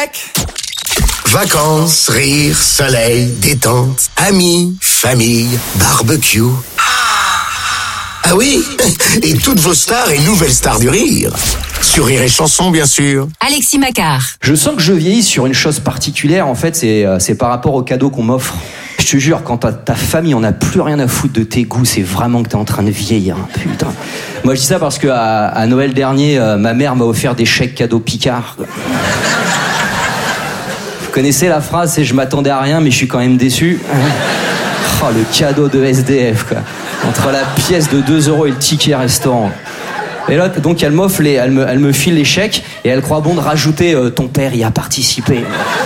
Vacances, rire, soleil, détente, amis, famille, barbecue. Ah oui, et toutes vos stars et nouvelles stars du rire. Sur Rire et Chanson, bien sûr. Alexis Macquart. Je sens que je vieillis sur une chose particulière, en fait, c'est par rapport aux cadeaux qu'on m'offre. Je te jure, quand ta famille en a plus rien à foutre de tes goûts, c'est vraiment que t'es en train de vieillir. Putain. Moi, je dis ça parce que à Noël dernier, ma mère m'a offert des chèques cadeaux Picard. Vous connaissez la phrase, c'est « je m'attendais à rien, mais je suis quand même déçu ». Oh, le cadeau de SDF, quoi. Entre la pièce de 2 € et le ticket restaurant. Et là, donc, elle m'offre elle me file les chèques et elle croit bon de rajouter ton père y a participé.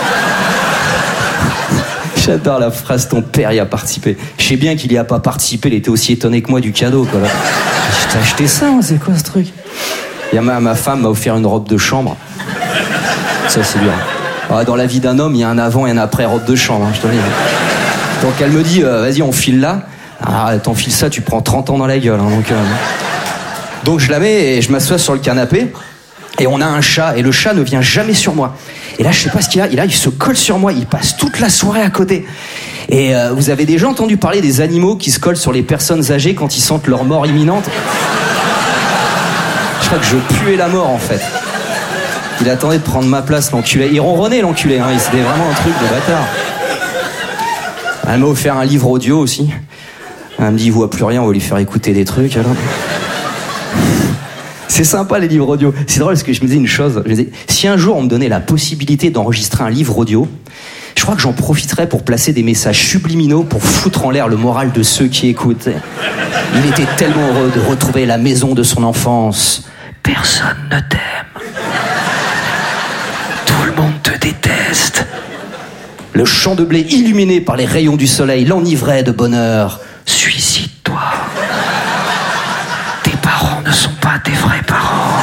J'adore la phrase ton père y a participé. Je sais bien qu'il y a pas participé, il était aussi étonné que moi du cadeau, quoi. Je t'ai acheté ça, c'est quoi ce truc? Et ma femme m'a offert une robe de chambre. Ça, c'est bien. Ah, dans la vie d'un homme, il y a un avant et un après robe de chambre, je te le dis. Donc elle me dit, vas-y, on file là. Ah, t'enfiles ça, tu prends 30 ans dans la gueule. Hein, donc je la mets et je m'assois sur le canapé. Et on a un chat, et le chat ne vient jamais sur moi. Et là, je sais pas ce qu'il a. Il se colle sur moi, il passe toute la soirée à côté. Et vous avez déjà entendu parler des animaux qui se collent sur les personnes âgées quand ils sentent leur mort imminente? Je crois que je puais la mort, en fait. Il attendait de prendre ma place, l'enculé. Il ronronnait, l'enculé, hein. C'était vraiment un truc de bâtard. Elle m'a offert un livre audio aussi. Elle me dit, il voit plus rien, on va lui faire écouter des trucs, alors. C'est sympa, les livres audio. C'est drôle parce que je me disais une chose. Je me disais, si un jour on me donnait la possibilité d'enregistrer un livre audio, je crois que j'en profiterais pour placer des messages subliminaux pour foutre en l'air le moral de ceux qui écoutent. Il était tellement heureux de retrouver la maison de son enfance. Personne ne t'aime. Tout le monde te déteste. Le champ de blé illuminé par les rayons du soleil l'enivrait de bonheur. Suicide-toi. Tes parents ne sont pas tes vrais parents.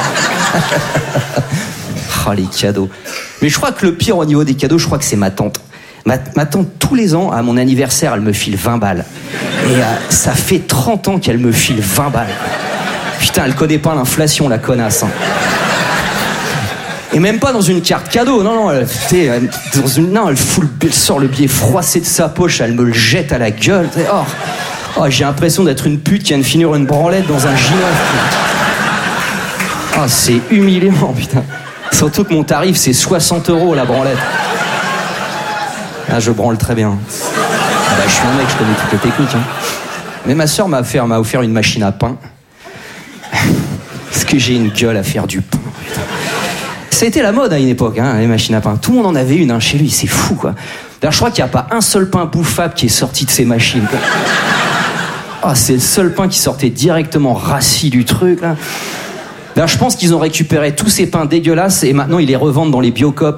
Oh, les cadeaux. Mais je crois que le pire au niveau des cadeaux, je crois que c'est ma tante. Ma tante, tous les ans, à mon anniversaire, elle me file 20 balles. Et ça fait 30 ans qu'elle me file 20 balles. Putain, elle connaît pas l'inflation, la connasse. Hein. Et même pas dans une carte cadeau, non, elle sort le billet froissé de sa poche, elle me le jette à la gueule. Oh, j'ai l'impression d'être une pute qui vient de finir une branlette dans un ginoff. Oh, c'est humiliant, putain. Surtout que mon tarif, c'est 60 € la branlette. Ah, je branle très bien. Ah bah, je suis un mec, je connais toutes les techniques. Hein. Mais ma sœur m'a offert une machine à pain. Parce que j'ai une gueule à faire du pain. Ça a été la mode à une époque, hein, les machines à pain. Tout le monde en avait une chez lui, c'est fou, quoi. D'ailleurs, je crois qu'il n'y a pas un seul pain bouffable qui est sorti de ces machines, quoi. Oh, c'est le seul pain qui sortait directement rassis du truc, là. D'ailleurs, je pense qu'ils ont récupéré tous ces pains dégueulasses et maintenant ils les revendent dans les Biocoop.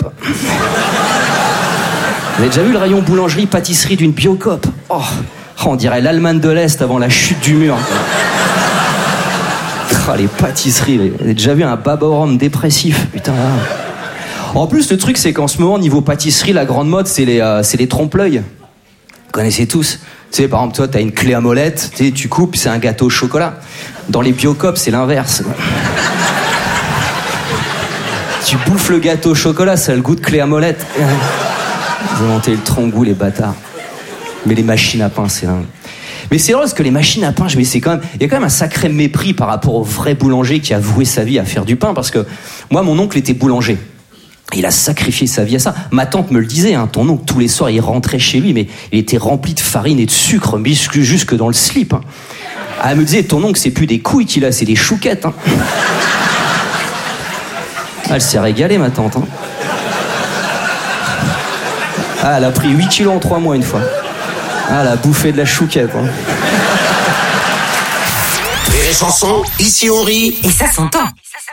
Vous avez déjà vu le rayon boulangerie-pâtisserie d'une Biocoop? Oh, on dirait l'Allemagne de l'Est avant la chute du mur. Oh, les pâtisseries, vous avez déjà vu un baba au rhum dépressif, putain. En plus, le truc, c'est qu'en ce moment, niveau pâtisserie, la grande mode, c'est les trompe-l'œil. Vous connaissez tous. Tu sais, par exemple, toi, t'as une clé à molette, tu coupes, c'est un gâteau au chocolat. Dans les Biocoop, c'est l'inverse. Tu bouffes le gâteau au chocolat, ça a le goût de clé à molette. Ils ont inventé le tronc-goût, les bâtards. Mais les machines à pain, c'est dingue. Mais c'est drôle parce que les machines à pain, il y a quand même un sacré mépris par rapport au vrai boulanger qui a voué sa vie à faire du pain. Parce que moi, mon oncle était boulanger. Il a sacrifié sa vie à ça. Ma tante me le disait, hein, ton oncle, tous les soirs, il rentrait chez lui, mais il était rempli de farine et de sucre, jusque dans le slip. Hein. Elle me disait, ton oncle, c'est plus des couilles qu'il a, c'est des chouquettes. Hein. Elle s'est régalée, ma tante. Hein. Ah, elle a pris 8 kilos en 3 mois une fois. Ah, elle a bouffé de la chouquette. Hein. Rire et Chanson, ici on rit. Et ça s'entend.